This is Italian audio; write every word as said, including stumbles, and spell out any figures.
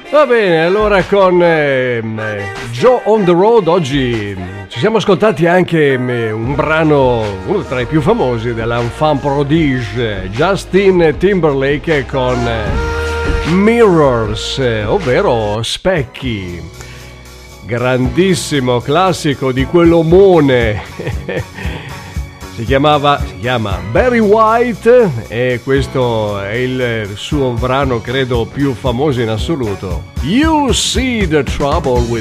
Va bene, allora con eh, Joe on the Road oggi ci siamo ascoltati anche eh, un brano, uno tra i più famosi dell'enfant prodige, Justin Timberlake con eh, Mirrors, eh, ovvero specchi. Grandissimo classico di quell'omone. Si chiamava, si chiama Barry White e questo è il suo brano credo più famoso in assoluto. You see the trouble with